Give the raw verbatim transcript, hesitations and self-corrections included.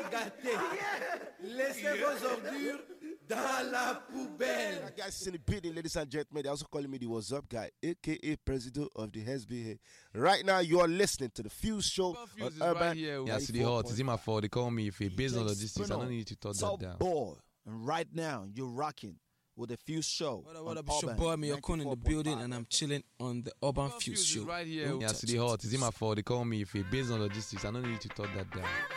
gâté. Laissez vos ordures dans la poubelle. That guy's in the building, ladies and gentlemen. They also calling me the What's Up guy, aka President of the H B A. Right now, you are listening to the Fuse Show Fuse on is Urban. right here. Yeah, see the heart. It's in my fault. They call me if it based on logistics. I don't need to talk that down. Boy, and right now you're rocking with the Fuse Show. What up, what up? It's your boy, me, Okon in the building, and I'm chilling on the Urban Fuse Show. Right here. Yeah, see the heart. It's in my fault. They call me if it based on logistics. I don't need to talk that down.